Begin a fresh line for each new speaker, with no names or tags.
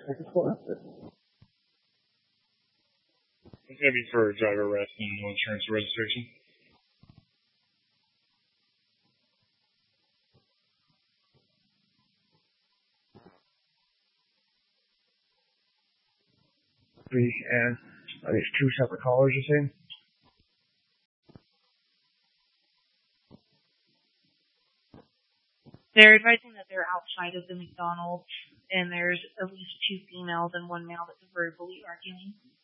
It's going to be for driver arrest and no insurance or registration. And are these two separate callers, you're saying?
They're advising that they're outside of the McDonald's, and there's at least two females and one male that's verbally arguing.